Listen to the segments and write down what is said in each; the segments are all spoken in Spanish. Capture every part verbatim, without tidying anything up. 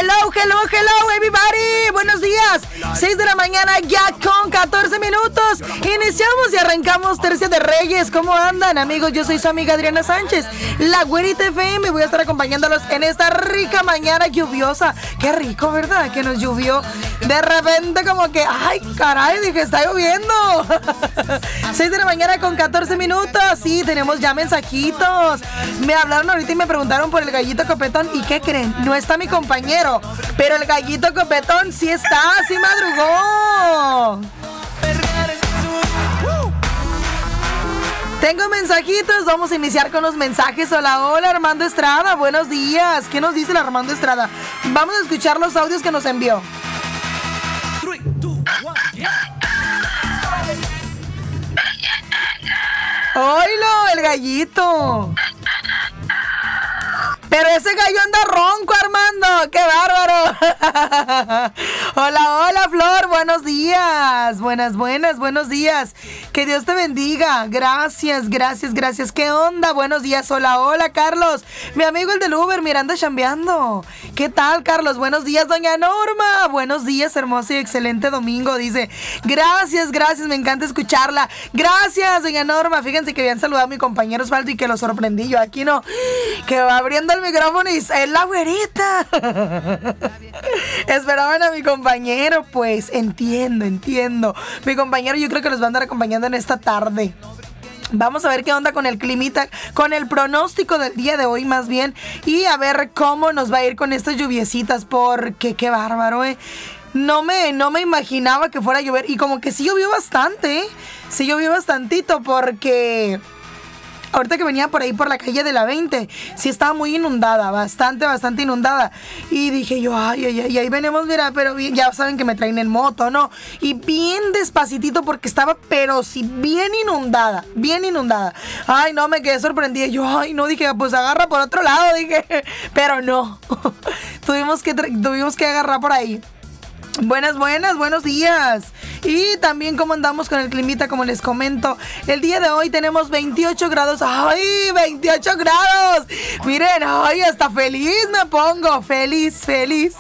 Hello, hello, hello, everybody. Buenos días. seis de la mañana ya con catorce minutos. Iniciamos y arrancamos Tercia de Reyes. ¿Cómo andan, amigos? Yo soy su amiga Adriana Sánchez, la Güerita F M. Voy a estar acompañándolos en esta rica mañana lluviosa. Qué rico, ¿verdad? Que nos llovió. De repente como que, ay, caray, dije, está lloviendo. seis de la mañana con catorce minutos. Sí, tenemos ya mensajitos. Me hablaron ahorita y me preguntaron por el gallito copetón. ¿Y qué creen? No está mi compañero, pero el gallito copetón sí está, sí madrugó. Tengo mensajitos, vamos a iniciar con los mensajes. Hola, hola, Armando Estrada, buenos días. ¿Qué nos dice el Armando Estrada? Vamos a escuchar los audios que nos envió. tres, dos, uno, yeah. ¡Oilo, el gallito! Pero ese gallo anda ronco, Armando. ¡Qué bárbaro! Hola, hola, Flor. Buenos días. Buenas, buenas, buenos días. Que Dios te bendiga. Gracias, gracias, gracias. ¿Qué onda? Buenos días. Hola, hola, Carlos. Mi amigo el del Uber, Miranda chambeando. ¿Qué tal, Carlos? Buenos días, doña Norma. Buenos días, hermoso y excelente domingo. Dice, gracias, gracias. Me encanta escucharla. Gracias, doña Norma. Fíjense que habían saludado a mi compañero Osvaldo y que lo sorprendí. Yo aquí no. Que va abriendo el micrófono y es la Güerita. Esperaban a mi compañero, pues entiendo, entiendo. Mi compañero yo creo que los va a andar acompañando en esta tarde. Vamos a ver qué onda con el climita, con el pronóstico del día de hoy más bien, y a ver cómo nos va a ir con estas lluviecitas, porque qué bárbaro, eh. No me, no me imaginaba que fuera a llover, y como que sí llovió bastante, ¿eh? Sí llovió bastantito, porque ahorita que venía por ahí por la calle de la veinte, sí estaba muy inundada, bastante, bastante inundada. Y dije yo, ay, ay, ay, ahí venimos, mira, pero bien, ya saben que me traen en moto, ¿no? Y bien despacitito porque estaba, pero sí, bien inundada, bien inundada. Ay, no, me quedé sorprendida. Yo, ay, no, dije, pues agarra por otro lado, dije, pero no. tuvimos que, tuvimos que agarrar por ahí. Buenas, buenas, buenos días. Y también cómo andamos con el climita, como les comento. El día de hoy tenemos veintiocho grados. ¡Ay, veintiocho grados! Miren, ¡ay, hasta feliz me pongo! Feliz, feliz.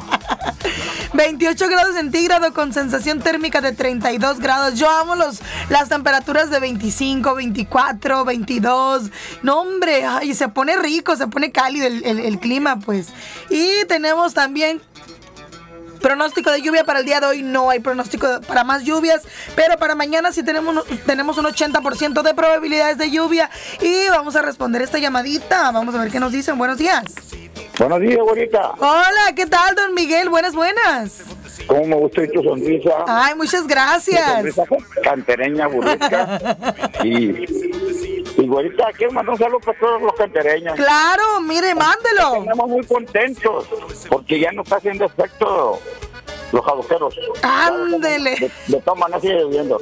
veintiocho grados centígrados con sensación térmica de treinta y dos grados. Yo amo los, las temperaturas de veinticinco, veinticuatro, veintidós. No, hombre, ay, se pone rico, se pone cálido el, el, el clima, pues. Y tenemos también pronóstico de lluvia para el día de hoy. No hay pronóstico para más lluvias, pero para mañana sí tenemos, tenemos un ochenta por ciento de probabilidades de lluvia. Y vamos a responder esta llamadita. Vamos a ver qué nos dicen. Buenos días. Buenos días, Güerita. Hola, ¿qué tal, don Miguel? Buenas, buenas. ¿Cómo me gusta tu sonrisa? Ay, muchas gracias. Tu sonrisa cantereña, burlesca. y, y, Güerita, quiero mandar un saludo para todos los cantereños. Claro, mire, mándelo. Estamos muy contentos porque ya no está haciendo efecto los agujeros. Ándele. De, de todas maneras sigue lloviendo.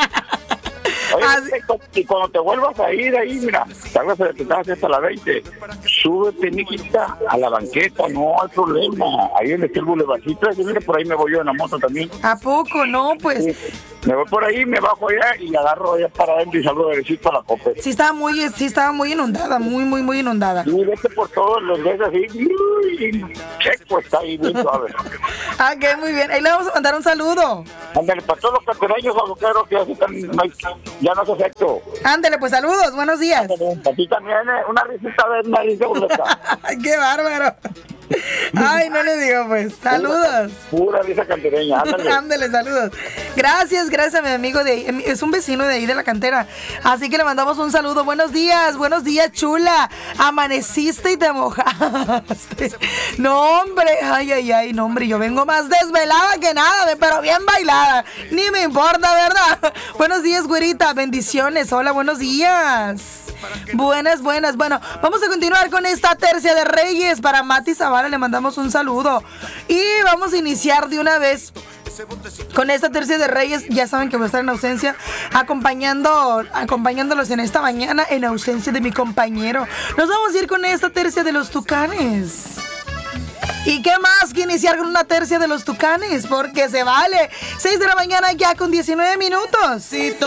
Oye, y cuando te vuelvas a ir ahí, mira, salgas de tu casa hasta la veinte, súbete, mijita, a la banqueta, no hay problema. Ahí en el bulevardito, y mira, por ahí me voy yo en la moto también. ¿A poco? No, pues. Sí, me voy por ahí, me bajo allá y agarro allá para adentro y salgo derechito a la copa. Sí estaba muy, sí estaba muy inundada, muy, muy, muy inundada. Y vete por todos los ves así, y checo está ahí bien suave. Ah, que muy bien. Ahí le vamos a mandar un saludo. Ándale, para todos los cantereños agujeros que así tan, ya no hace efecto. Ándale, pues saludos, buenos días. Ándale, a ti también, eh, una risita de nariz de burlesca. ¡Qué bárbaro! Ay, no le digo, pues. Saludos. Pura risa cantereña, ándale. Ándale, saludos. Gracias, gracias a mi amigo de ahí. Es un vecino de ahí de la cantera. Así que le mandamos un saludo. Buenos días, buenos días, chula. Amaneciste y te mojaste. No, hombre, ay, ay, ay, no, hombre. Yo vengo más desvelada que nada, pero bien bailada. Ni me importa, ¿verdad? Buenos días, güerita. Bendiciones. Hola, buenos días. Buenas, buenas. Bueno, vamos a continuar con esta tercia de Reyes. Para Mati Zavala le mandamos un saludo. Y vamos a iniciar de una vez con esta tercia de Reyes. Ya saben que voy a estar en ausencia, acompañando, acompañándolos en esta mañana en ausencia de mi compañero. Nos vamos a ir con esta tercia de los Tucanes. ¿Y qué más que iniciar con una tercia de los Tucanes? Porque se vale. seis de la mañana ya con diecinueve minutos.